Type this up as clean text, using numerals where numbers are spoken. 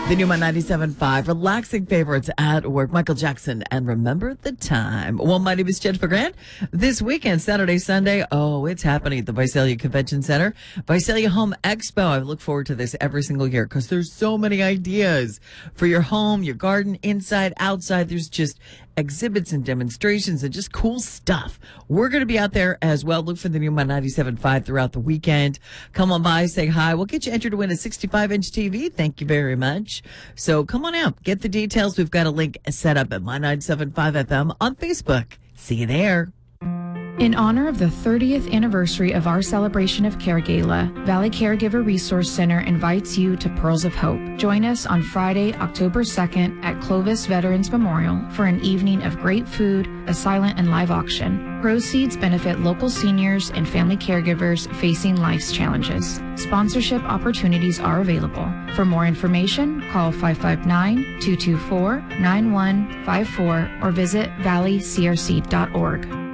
The new 97.5 relaxing favorites at work. Michael Jackson and Remember the Time. Well, my name is Jennifer Grant. This weekend, Saturday, Sunday, it's happening at the Visalia Convention Center. Visalia Home Expo. I look forward to this every single year because there's so many ideas for your home, your garden, inside, outside. There's just exhibits and demonstrations and just cool stuff. We're going to be out there as well. Look for the new 97.5 throughout the weekend. Come on by, say hi. We'll get you entered to win a 65-inch TV. Thank you very much. So come on out. Get the details. We've got a link set up at My975 FM on Facebook. See you there. In honor of the 30th anniversary of our Celebration of Care Gala, Valley Caregiver Resource Center invites you to Pearls of Hope. Join us on Friday, October 2nd at Clovis Veterans Memorial for an evening of great food, a silent and live auction. Proceeds benefit local seniors and family caregivers facing life's challenges. Sponsorship opportunities are available. For more information, call 559-224-9154 or visit valleycrc.org.